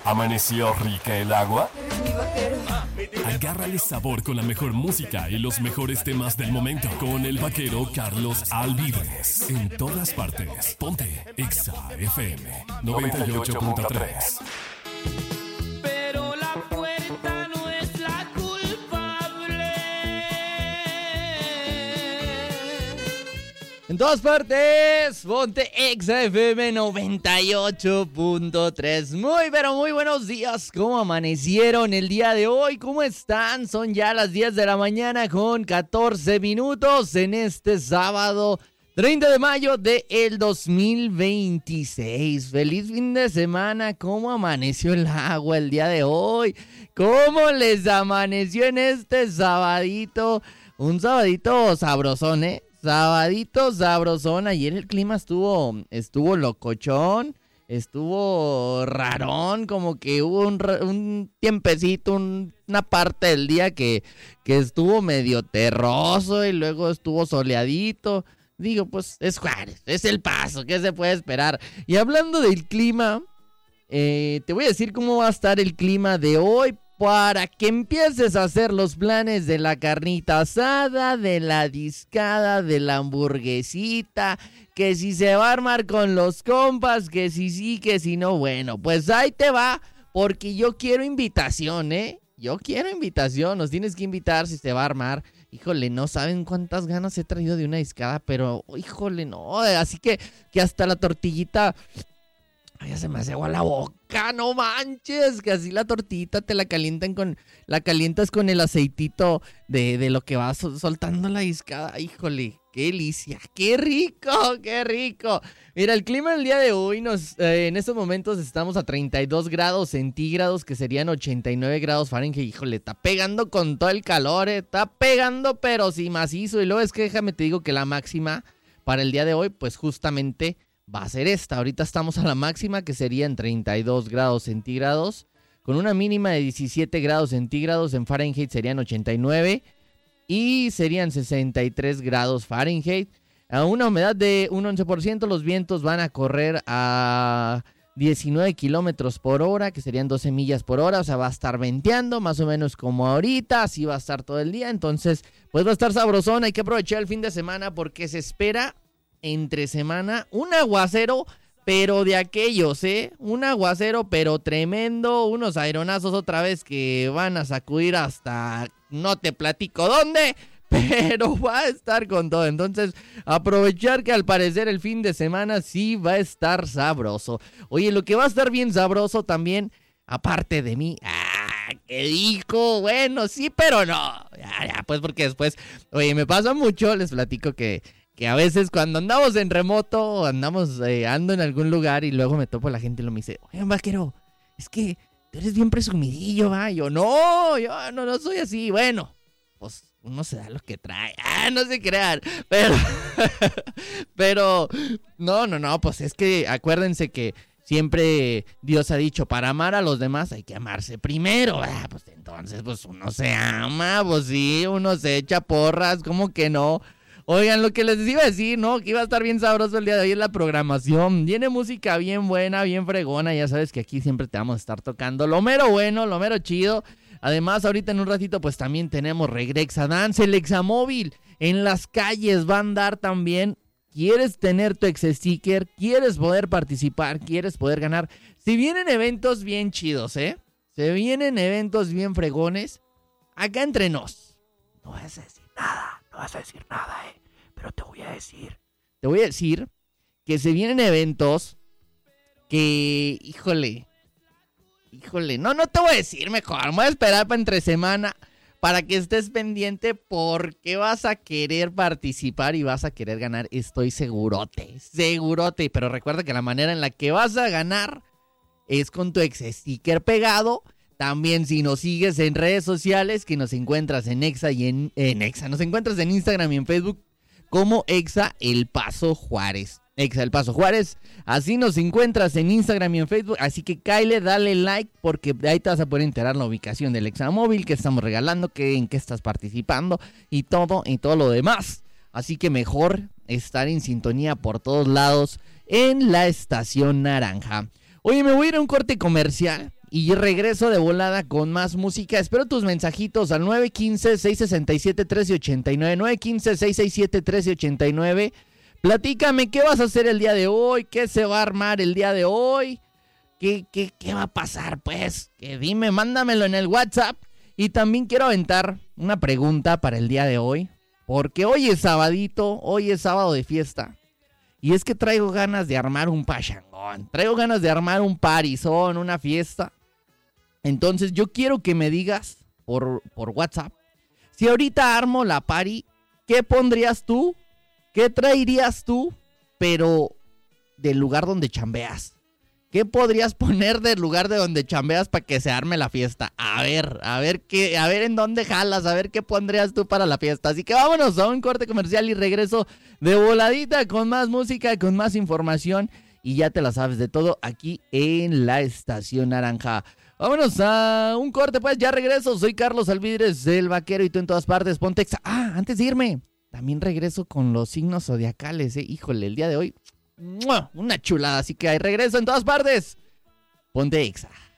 ¿Amaneció rica el agua? Agárrale sabor con la mejor música y los mejores temas del momento. Con el vaquero Carlos Alvídez. En todas partes. Ponte Exa FM 98.3. Pero la puerta no es la culpable. En todas partes, ponte Exa FM 98.3. Muy, pero muy buenos días. ¿Cómo amanecieron el día de hoy? ¿Cómo están? Son ya las 10 de la mañana con 14 minutos en este sábado 30 de mayo del 2026. Feliz fin de semana. ¿Cómo amaneció el agua el día de hoy? ¿Cómo les amaneció en este sabadito? Un sabadito sabrosón, ¿eh? Sabadito sabrosón. Ayer el clima estuvo locochón, estuvo rarón, como que hubo un tiempecito, una parte del día que estuvo medio terroso y luego estuvo soleadito. Digo, pues es Juárez, es El Paso, ¿qué se puede esperar? Y hablando del clima, te voy a decir cómo va a estar el clima de hoy, para que empieces a hacer los planes de la carnita asada, de la discada, de la hamburguesita, que si se va a armar con los compas, que si sí, que si no. Bueno, pues ahí te va, porque yo quiero invitación, ¿eh? Yo quiero invitación, nos tienes que invitar si se va a armar. Híjole, no saben cuántas ganas he traído de una discada, pero híjole, no, así que hasta la tortillita... Ya se me hace agua la boca, no manches, que así la tortillita te la calientas con el aceitito de lo que va soltando la discada. Híjole, qué delicia, qué rico, qué rico. Mira, el clima del día de hoy en estos momentos estamos a 32 grados centígrados, que serían 89 grados Fahrenheit. Híjole, está pegando con todo el calor, está pegando pero sí macizo. Y luego es que déjame te digo que la máxima para el día de hoy, pues justamente... va a ser esta. Ahorita estamos a la máxima, que serían 32 grados centígrados, con una mínima de 17 grados centígrados. En Fahrenheit serían 89 y serían 63 grados Fahrenheit. A una humedad de un 11%, los vientos van a correr a 19 kilómetros por hora, que serían 12 millas por hora. O sea, va a estar venteando más o menos como ahorita, así va a estar todo el día. Entonces, pues va a estar sabrosón. Hay que aprovechar el fin de semana porque se espera... entre semana, un aguacero, pero de aquellos, un aguacero, pero tremendo, unos aeronazos otra vez que van a sacudir hasta no te platico dónde, pero va a estar con todo. Entonces, aprovechar que al parecer el fin de semana sí va a estar sabroso. Oye, lo que va a estar bien sabroso también, aparte de mí, ¿qué dijo? Bueno, sí, pero no, ya, pues porque después, oye, me pasa mucho, les platico que a veces cuando andamos en remoto, ando en algún lugar y luego me topo a la gente y lo me dice, oye, vaquero, es que tú eres bien presumidillo, va. Y yo no soy así. Bueno, pues uno se da lo que trae. No se crean. Pero, no, pues es que acuérdense que siempre Dios ha dicho, para amar a los demás hay que amarse primero. Pues entonces, pues uno se ama, pues sí, uno se echa porras, ¿cómo que no? Oigan, lo que les iba a decir, ¿no? Que iba a estar bien sabroso el día de hoy en la programación. Viene música bien buena, bien fregona. Ya sabes que aquí siempre te vamos a estar tocando lo mero bueno, lo mero chido. Además, ahorita en un ratito, pues también tenemos Regrexa Dance, el Examóvil. En las calles va a andar también. ¿Quieres tener tu ex-sticker? ¿Quieres poder participar? ¿Quieres poder ganar? Si vienen eventos bien chidos, Se vienen eventos bien fregones. Acá entre nos. No vas a decir nada. No vas a decir nada, pero te voy a decir que se vienen eventos que, híjole, no te voy a decir mejor, me voy a esperar para entre semana para que estés pendiente porque vas a querer participar y vas a querer ganar, estoy segurote, pero recuerda que la manera en la que vas a ganar es con tu ex sticker pegado. También si nos sigues en redes sociales, que nos encuentras en Exa y en Exa, nos encuentras en Instagram y en Facebook como Exa El Paso Juárez. Exa El Paso Juárez, así nos encuentras en Instagram y en Facebook, así que cáele, dale like, porque ahí te vas a poder enterar la ubicación del Examóvil que estamos regalando, en qué estás participando y todo lo demás. Así que mejor estar en sintonía por todos lados en la Estación Naranja. Oye, me voy a ir a un corte comercial. y regreso de volada con más música. Espero tus mensajitos al 915-667-1389, 915-667-1389. Platícame, ¿qué vas a hacer el día de hoy? ¿Qué se va a armar el día de hoy? ¿Qué va a pasar? Pues, que dime, mándamelo en el WhatsApp. Y también quiero aventar una pregunta para el día de hoy, porque hoy es sabadito, hoy es sábado de fiesta. Y es que traigo ganas de armar un pachangón, traigo ganas de armar un parizón, una fiesta. Entonces yo quiero que me digas por WhatsApp, si ahorita armo la party, ¿qué pondrías tú? ¿Qué traerías tú? Pero del lugar donde chambeas. ¿Qué podrías poner del lugar de donde chambeas para que se arme la fiesta? A ver en dónde jalas, a ver qué pondrías tú para la fiesta. Así que vámonos a un corte comercial y regreso de voladita con más música, con más información. Y ya te la sabes de todo aquí en la Estación Naranja. Vámonos a un corte, pues ya regreso. Soy Carlos Alvidres, el vaquero, y tú en todas partes. Ponte Exa. Antes de irme, también regreso con los signos zodiacales, Híjole, el día de hoy, una chulada. Así que ahí regreso en todas partes. Ponte Exa.